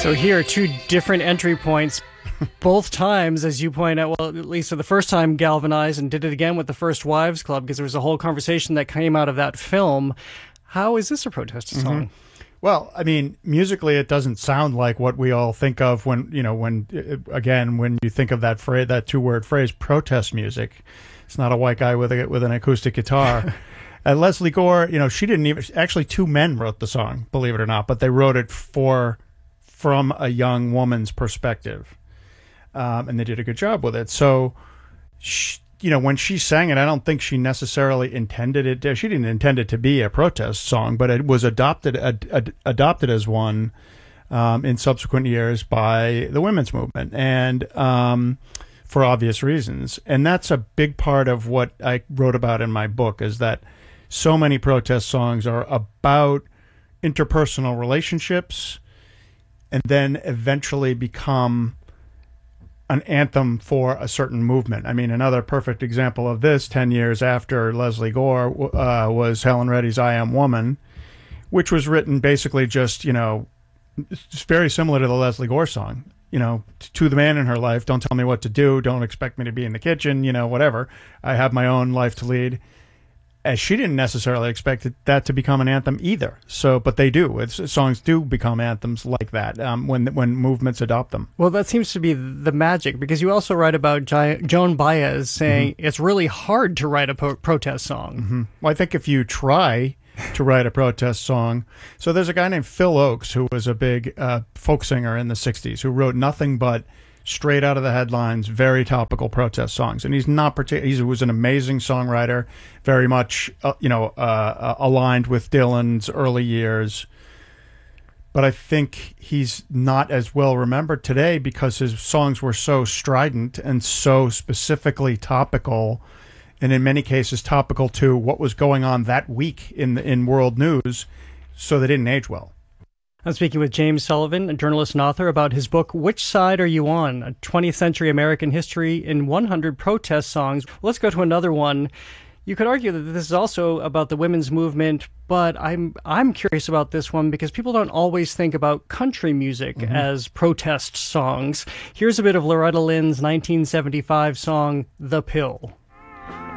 So here are two different entry points. Both times, as you point out, well, at least for the first time, galvanized, and did it again with the First Wives Club, because there was a whole conversation that came out of that film. How is this a protest song? Well, I mean, musically, it doesn't sound like what we all think of when you think of that phrase, that two-word phrase, protest music. It's not a white guy with an acoustic guitar. Lesley Gore, she didn't even, actually two men wrote the song, believe it or not, but they wrote it from a young woman's perspective. And they did a good job with it. So, when she sang it, I don't think she necessarily intended it. She didn't intend it to be a protest song, but it was adopted as one in subsequent years by the women's movement, and for obvious reasons. And that's a big part of what I wrote about in my book, is that so many protest songs are about interpersonal relationships, and then eventually become an anthem for a certain movement. I mean, another perfect example of this, 10 years after Lesley Gore, was Helen Reddy's I Am Woman, which was written basically just, it's very similar to the Lesley Gore song. To the man in her life, don't tell me what to do, don't expect me to be in the kitchen, whatever. I have my own life to lead. As she didn't necessarily expect that to become an anthem either. So, but they do. Songs do become anthems like that when movements adopt them. Well, that seems to be the magic, because you also write about Joan Baez saying it's really hard to write a protest song. Well, I think if you try to write a protest song, so there's a guy named Phil Oakes who was a big folk singer in the 60s who wrote nothing but straight out of the headlines, very topical protest songs. And he's not he was an amazing songwriter, very much, aligned with Dylan's early years. But I think he's not as well remembered today because his songs were so strident and so specifically topical, and in many cases topical to what was going on that week in world news, so they didn't age well. I'm speaking with James Sullivan, a journalist and author, about his book, Which Side Are You On? A 20th Century American History in 100 Protest Songs. Let's go to another one. You could argue that this is also about the women's movement, but I'm curious about this one because people don't always think about country music as protest songs. Here's a bit of Loretta Lynn's 1975 song, The Pill.